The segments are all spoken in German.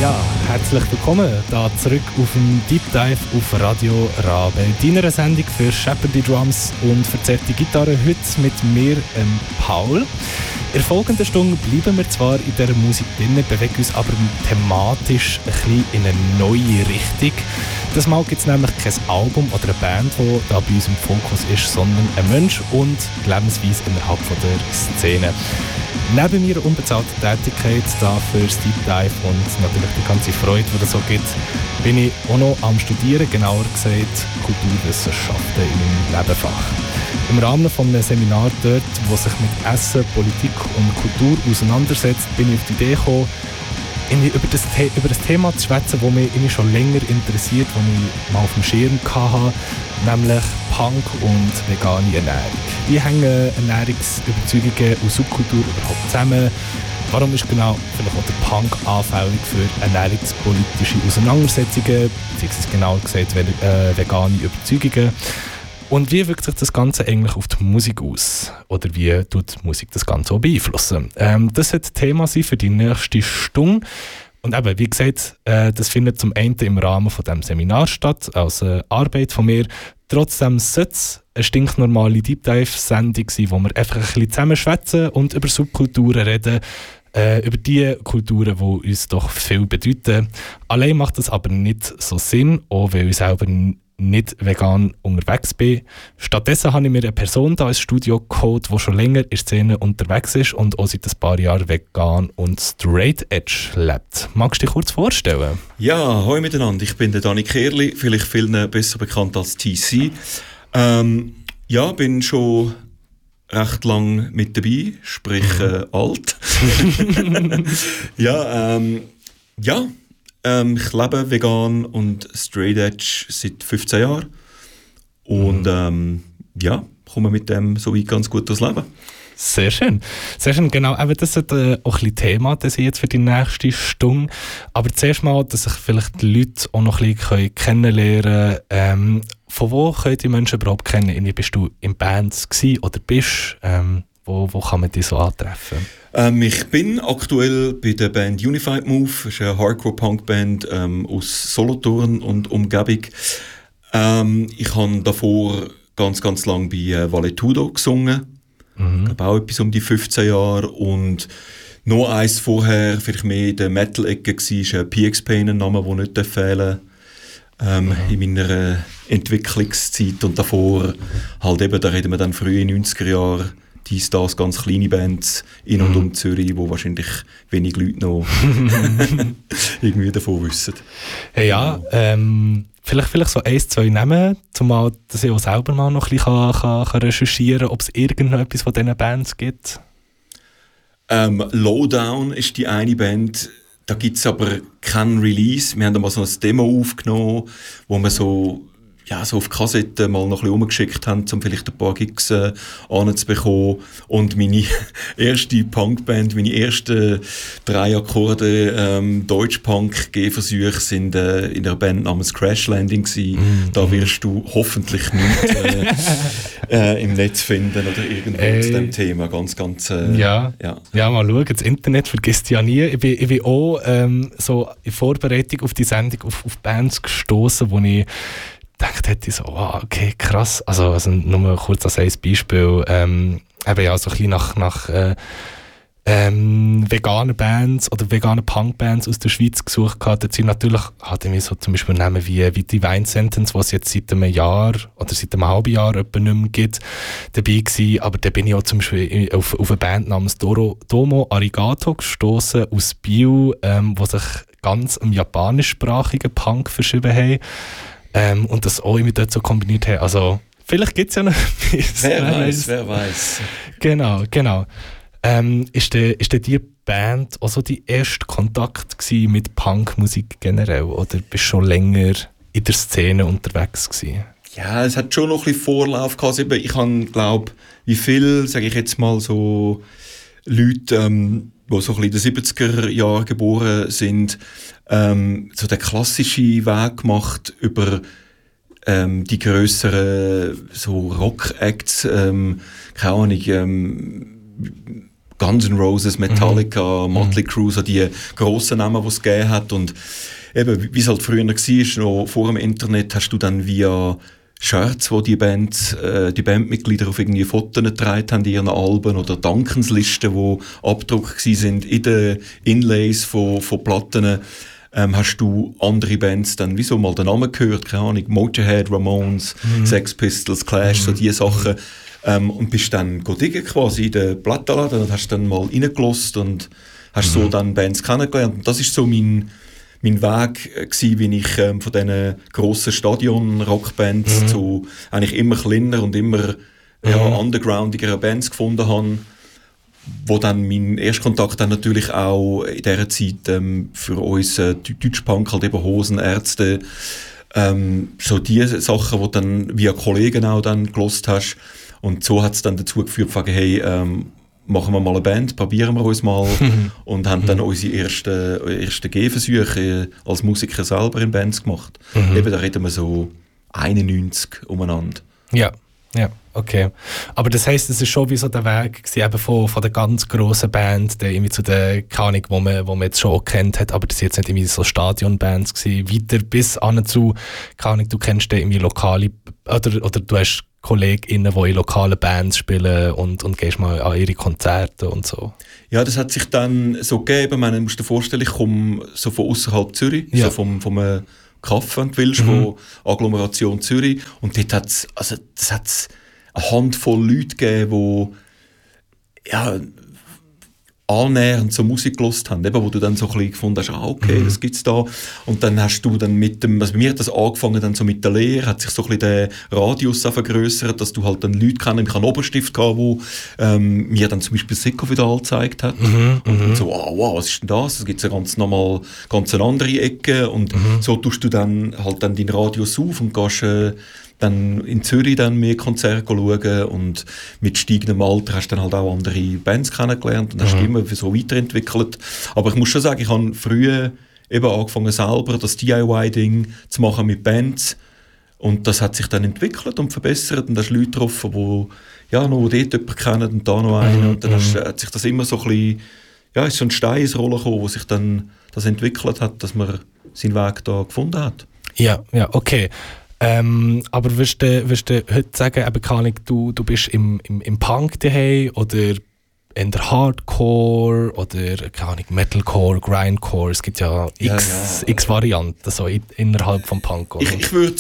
Ja, herzlich willkommen da zurück auf dem Deep Dive auf Radio Rabe. Deiner Sendung für Shepherd Drums und verzerrte Gitarre heute mit mir, Paul. In der folgenden Stunde bleiben wir zwar in dieser Musik drin, bewegen uns aber thematisch ein bisschen in eine neue Richtung. Das Mal gibt es nämlich kein Album oder eine Band, die da bei uns im Fokus ist, sondern ein Mensch und die Lebensweise innerhalb von der Szene. Neben meiner unbezahlten Tätigkeit da fürs Deep Dive und natürlich die ganze Freude, die es so gibt, bin ich auch noch am Studieren, genauer gesagt Kulturwissenschaften in meinem Nebenfach. Im Rahmen von einem Seminar dort, das sich mit Essen, Politik und Kultur auseinandersetzt, bin ich auf die Idee gekommen, über das Thema zu schwätzen, das mich schon länger interessiert, das ich mal auf dem Schirm hatte, nämlich Punk und vegane Ernährung. Wie hängen Ernährungsüberzeugungen und Subkultur überhaupt zusammen? Warum ist genau vielleicht auch der Punk anfällig für ernährungspolitische Auseinandersetzungen, beziehungsweise genauer gesagt vegane Überzeugungen? Und wie wirkt sich das Ganze eigentlich auf die Musik aus? Oder wie tut die Musik das Ganze auch beeinflussen? Das wird Thema sein für die nächste Stunde. Und eben, wie gesagt, das findet zum einen im Rahmen von diesem Seminar statt, als Arbeit von mir. Trotzdem sollte es eine stinknormale Deep Dive-Sendung sein, wo wir einfach ein bisschen zusammen schwätzen und über Subkulturen reden. Über die Kulturen, die uns doch viel bedeuten. Allein macht das aber nicht so Sinn, auch weil ich selber nicht vegan unterwegs bin. Stattdessen habe ich mir eine Person da ins Studio geholt, die schon länger in der Szene unterwegs ist und auch seit ein paar Jahren vegan und straight edge lebt. Magst du dich kurz vorstellen? Ja, hallo miteinander. Ich bin der Dani Kerli, vielleicht vielen besser bekannt als TC. Bin schon recht lang mit dabei, sprich alt. Ich lebe vegan und straight edge seit 15 Jahren und komme mit dem so weit ganz gut durchs Leben. Sehr schön, genau. Aber das ist auch ein bisschen Thema, das ich jetzt für die nächste Stunde. Aber zuerst mal, dass sich vielleicht die Leute auch noch ein bisschen kennenlernen können. Von wo können die Menschen überhaupt kennen? Bist du in Bands gewesen oder bist? Wo kann man dich so antreffen? Ich bin aktuell bei der Band Unified Move. Das ist eine Hardcore-Punk-Band aus Solothurn und Umgebung. Ich habe davor ganz, ganz lange bei Valetudo gesungen. Ich glaube auch etwas um die 15 Jahre. Und noch eins vorher, vielleicht mehr in der Metal-Ecke war, PX Pain, ein Name, der nicht fehlen darf. In meiner Entwicklungszeit. Und davor, halt eben, da reden wir dann früh in den 90er Jahren, das ganz kleine Bands in und um Zürich, wo wahrscheinlich wenig Leute noch irgendwie davon wissen. Hey, ja, vielleicht so 1, 2 Namen, zumal dass ich auch selber mal noch ein bisschen kann recherchieren kann, ob es irgendetwas von diesen Bands gibt. Lowdown ist die eine Band, da gibt es aber keinen Release. Wir haben mal so ein Demo aufgenommen, wo wir so auf Kassetten mal noch ein bisschen rumgeschickt haben, um vielleicht ein paar Gigs anzubekommen. Und meine erste Punkband, meine ersten 3 Akkorde Deutsch-Punk-Gehversuche sind in einer Band namens Crash Landing gewesen. Da wirst du hoffentlich nicht im Netz finden oder irgendwo zu diesem Thema. Ganz, ganz... Ja, mal schauen. Das Internet vergisst ja nie. Ich bin auch so in Vorbereitung auf die Sendung auf Bands gestoßen, wo ich gedacht hätte, so, okay, krass. Also nur kurz als ein Beispiel, so ein bisschen nach veganen Bands oder veganen Punkbands aus der Schweiz gesucht gehabt. Dazu natürlich hatte ich mir so zum Beispiel Namen wie Divine Sentence, was es jetzt seit einem Jahr oder seit einem halben Jahr etwa nicht mehr gibt, dabei gewesen. Aber da bin ich auch zum Beispiel auf eine Band namens Domo Arigato gestoßen aus Biel, wo sich ganz im japanischsprachigen Punk verschrieben haben. Und das auch immer dort so kombiniert haben. Also, vielleicht gibt es ja noch etwas. Wer weiß. Genau. Ist die Band auch so die erste Kontakt gewesen mit Punkmusik generell? Oder bist du schon länger in der Szene unterwegs gewesen? Ja, es hat schon noch ein bisschen Vorlauf gehabt. Ich habe, glaube wie viel, sage ich jetzt mal, so Leute, die so ein bisschen in den 70er Jahren geboren sind, so den klassischen Weg gemacht über die grösseren so Rock-Acts, keine Ahnung, Guns N' Roses, Metallica, Motley Crue, so die grossen Namen, die es gegeben hat. Und eben, wie es halt früher war, noch vor dem Internet, hast du dann via Shirts, wo die Bandmitglieder auf irgendwie Fotos getragen haben in ihren Alben oder Dankenslisten, die abgedruckt waren in den Inlays von Platten, hast du andere Bands dann wieso mal den Namen gehört, keine Ahnung, Motorhead, Ramones, Sex Pistols, Clash, so diese Sachen. Und bist dann diggen quasi in den Plattenladen und hast dann mal reingelassen und hast so dann Bands kennengelernt. Und das ist so mein Weg gewesen, wie ich von diesen grossen Stadion-Rockbands zu eigentlich immer kleiner und immer undergroundigeren Bands gefunden habe, wo dann mein Erstkontakt dann natürlich auch in dieser Zeit für uns Deutschpunk, halt eben Hosen, Ärzte, so diese Sachen, die dann via Kollegen auch dann gehört hast. Und so hat es dann dazu geführt, hey, machen wir mal eine Band, probieren wir uns mal und haben dann unsere ersten Gehversuche als Musiker selber in Bands gemacht. Eben, da reden wir so 91 umeinander. Ja, okay. Aber das heisst, es ist schon wie so der Weg gewesen, eben von der ganz grossen Band, der irgendwie zu der, keine Ahnung, wo man jetzt schon auch kennt hat, aber das sind jetzt nicht irgendwie so Stadionbands gewesen, weiter bis an zu, keine Ahnung, du kennst den irgendwie lokale, oder du hast KollegInnen, die in lokalen Bands spielen und gehst mal an ihre Konzerte und so. Ja, das hat sich dann so gegeben. Du musst dir vorstellen, ich komme so von außerhalb Zürich, so vom Kaff, wenn du willst, von Agglomeration Zürich. Und dort hat's eine Handvoll Leute gegeben, die annähernd zur Musik gehört haben, eben, wo du dann so ein bisschen gefunden hast, okay, das gibt's da. Und dann hast du dann mit dem, also bei mir hat das angefangen dann so mit der Lehre, hat sich so ein bisschen der Radius vergrößert, dass du halt dann Leute kennst. Ich hatte einen Oberstift gehabt, wo mir dann zum Beispiel Sicko wieder gezeigt hat. Und so, wow, was ist denn das? Da gibt's ja ganz eine andere Ecke. Und so tust du dann halt dann deinen Radius auf und gehst dann in Zürich dann mehr Konzerte schauen und mit steigendem Alter hast du dann halt auch andere Bands kennengelernt und hast dich immer so weiterentwickelt. Aber ich muss schon sagen, ich habe früher eben angefangen selber das DIY-Ding zu machen mit Bands und das hat sich dann entwickelt und verbessert und da hast Leute getroffen, die noch dort jemanden kennen und da noch einen und dann hat sich das immer so ein bisschen, ist so ein Stein ins Rollen gekommen, wo sich dann das entwickelt hat, dass man seinen Weg da gefunden hat. Ja, okay. Aber würdest du heute sagen, eben, keine Ahnung, du bist im Punk daheim oder in der Hardcore oder keine Ahnung, Metalcore, Grindcore, es gibt ja x Varianten so innerhalb vom Punk. Oder? Ich würde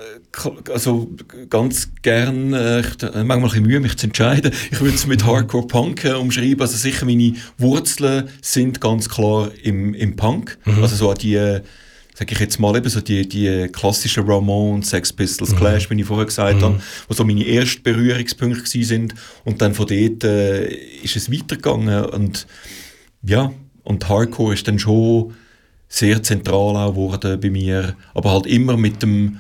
also ganz gern, ich habe manchmal ein bisschen Mühe, mich zu entscheiden. Ich würde es mit Hardcore Punk umschreiben. Also sicher meine Wurzeln sind ganz klar im Punk. Also so die sage ich jetzt mal, eben so die klassischen Ramones, Sex Pistols, Clash, wie ich vorher gesagt habe, die so meine ersten Berührungspunkte waren. Und dann von dort ist es weitergegangen. Und Hardcore ist dann schon sehr zentral auch geworden bei mir, aber halt immer mit dem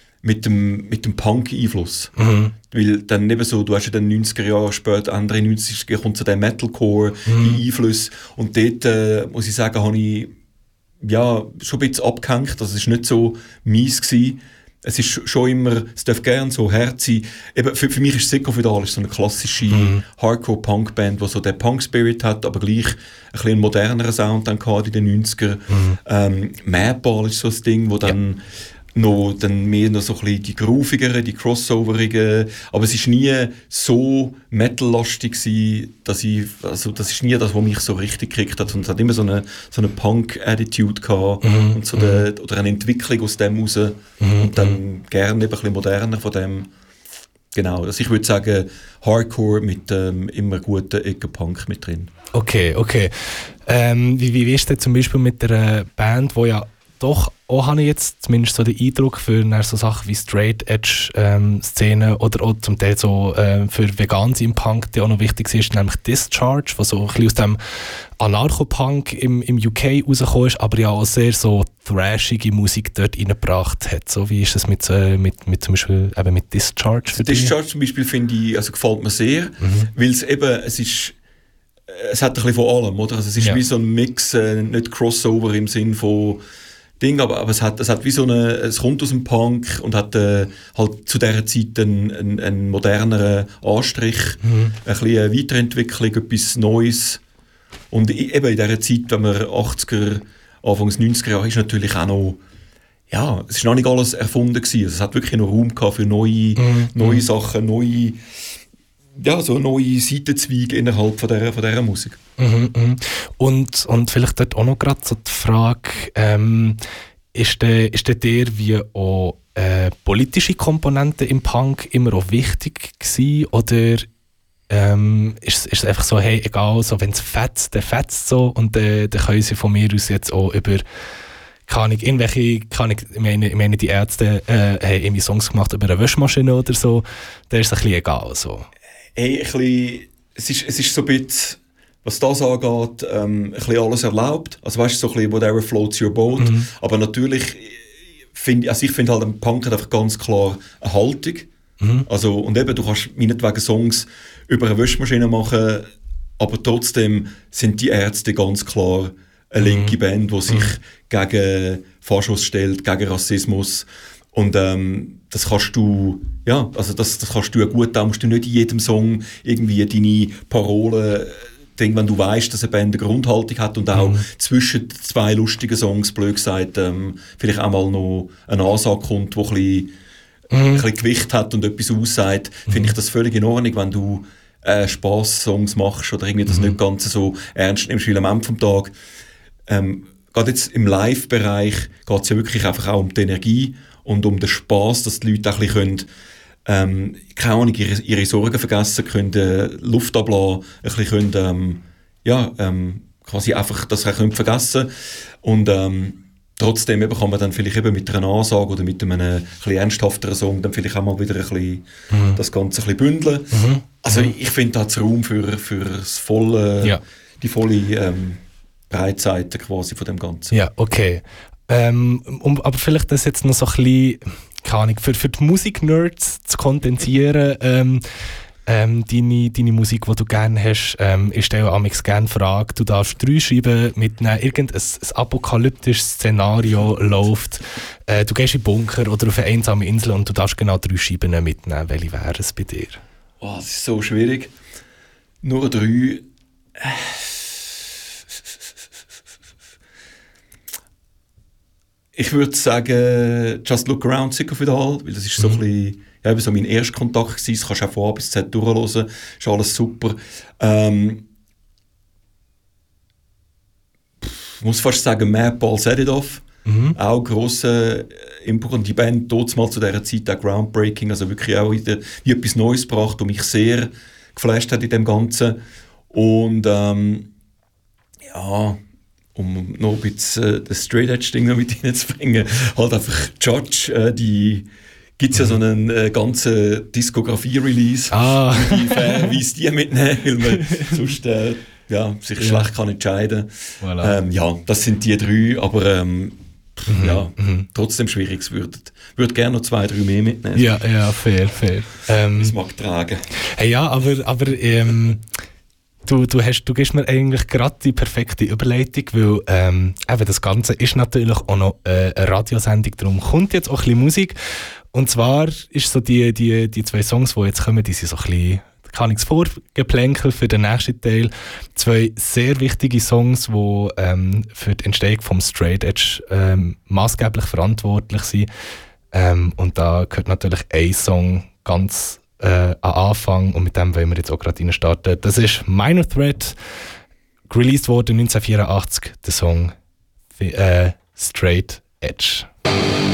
Punk-Einfluss. Weil dann eben so, du hast ja dann 90er Jahre später, Ende 90er kommt so der Metalcore, die Einflüsse. Und dort, muss ich sagen, habe ich schon ein bisschen abgehängt, also es war nicht so mies gewesen. Es ist schon immer, es darf gerne so Herz sein. Eben, für mich ist Sicko Vidal so eine klassische Hardcore-Punk-Band, die so den Punk-Spirit hat, aber gleich ein bisschen einen moderneren Sound dann in den 90er. Madball ist so das Ding, wo dann dann mehr noch so ein bisschen die groovigeren, die crossoverigen, aber es ist nie so metallastig gewesen, das ist nie das, was mich so richtig gekriegt hat, und es hat immer so eine Punk-Attitude gehabt und so oder eine Entwicklung aus dem raus und dann gerne eben ein bisschen moderner von dem. Genau, also ich würde sagen, Hardcore mit immer guten Ecke Punk mit drin. Okay. Wie ist denn zum Beispiel mit der Band, wo ja doch auch, habe ich jetzt zumindest so den Eindruck, für so Sachen wie Straight-Edge-Szenen oder auch zum Teil so für Vegans im Punk, die auch noch wichtig ist, nämlich Discharge, was so ein bisschen aus dem Anarcho-Punk im UK rausgekommen ist, aber ja auch sehr so thrashige Musik dort reingebracht hat. So, wie ist das mit zum Beispiel eben mit Discharge? Also Discharge zum Beispiel finde ich, also gefällt mir sehr, weil es eben, es hat ein bisschen von allem, oder? Also es ist wie so ein Mix, nicht Crossover im Sinn von Ding, aber es hat wie es kommt aus dem Punk und hat halt zu dieser Zeit einen moderneren Anstrich, ein bisschen eine Weiterentwicklung, etwas Neues. Und eben in dieser Zeit, wenn man 80er, Anfangs 90er Jahre, ist natürlich auch noch, ja, es ist noch nicht alles erfunden gewesen. Also es hat wirklich noch Raum gehabt für neue Sachen, neue Seitenzweige innerhalb von dieser Musik. Und vielleicht dort auch noch gerade so die Frage, ist der wie auch politische Komponenten im Punk immer auch wichtig gewesen, oder ist es einfach so, hey, egal, so, wenn es fetzt, dann fetzt so, und dann können sie von mir aus jetzt auch über ich meine, die Ärzte haben irgendwie Songs gemacht über eine Waschmaschine oder so, da ist es ein bisschen egal. So. Hey, es ist so ein bisschen, was das angeht, ein bisschen alles erlaubt. Also weißt du, so ein bisschen whatever floats your boat. Aber natürlich, ich finde halt, ein Punk hat einfach ganz klar eine Haltung. Also, und eben, du kannst meinetwegen Songs über eine Waschmaschine machen, aber trotzdem sind die Ärzte ganz klar eine linke Band, die sich gegen Faschos stellt, gegen Rassismus. Und das kannst du, ja, also das kannst du ja gut, da musst du nicht in jedem Song irgendwie deine Parolen, wenn du weißt, dass eine Band eine Grundhaltung hat und auch zwischen zwei lustigen Songs, blöd gesagt, vielleicht auch mal noch eine Ansage kommt, die ein bisschen Gewicht hat und etwas aussagt, finde ich das völlig in Ordnung, wenn du Spass-Songs machst oder irgendwie das nicht ganz so ernst nimmst, weil am Ende vom Tag gerade jetzt im Live-Bereich geht es ja wirklich einfach auch um die Energie und um den Spass, dass die Leute auch ein bisschen keine Ahnung, ihre Sorgen vergessen können, Luft ablassen, ein bisschen quasi einfach das auch vergessen und trotzdem eben kann man dann vielleicht eben mit einer Ansage oder mit einem ein bisschen ernsthafteren Song dann vielleicht auch mal wieder ein bisschen das Ganze ein bisschen bündeln. Also ich finde, da hat es Raum für das volle, die volle Breitseite quasi von dem Ganzen. Ja, okay. Aber vielleicht das jetzt noch so ein bisschen, keine Ahnung, für die Musik-Nerds zu kondensieren, deine Musik, die du gerne hast, ist dir auch gerne Frage. Du darfst 3 schreiben mit irgendein apokalyptisches Szenario läuft. Du gehst in den Bunker oder auf eine einsame Insel und du darfst genau 3 Scheiben mitnehmen. Welche wären es bei dir? Oh, das ist so schwierig. Nur 3. Ich würde sagen, Just Look Around, Sick of It All, weil das ist so ein bisschen, ja, eben so mein Erstkontakt gewesen. Das kannst du auch von A bis Z durchhören, ist alles super. Ich muss fast sagen, Madball Set It Off, auch grosser Input, und die Band dort mal zu dieser Zeit auch groundbreaking, also wirklich auch wieder wie etwas Neues gebracht, und mich sehr geflasht hat in dem Ganzen. Und um noch ein bisschen das Straight Edge-Ding noch mit reinzubringen, halt einfach Judge, die gibt es ja so einen ganzen Diskografie-Release, wie es die mitnehmen, weil man sonst sich schlecht kann entscheiden. Voilà. Das sind die 3, aber trotzdem schwierig. Ich würde gerne noch 2, 3 mehr mitnehmen. Ja, fair. Das mag tragen. Hey, ja, aber Du gibst mir eigentlich gerade die perfekte Überleitung, weil eben das Ganze ist natürlich auch noch eine Radiosendung, darum kommt jetzt auch ein bisschen Musik. Und zwar ist so die 2 Songs, die jetzt kommen, die sind so ein bisschen, kann ich es Vorgeplänkel für den nächsten Teil. 2 sehr wichtige Songs, die für die Entstehung vom Straight Edge maßgeblich verantwortlich sind. Und da gehört natürlich ein Song ganz an Anfang, und mit dem wollen wir jetzt auch gerade starten. Das ist Minor Threat, released wurde 1984, der Song Straight Edge.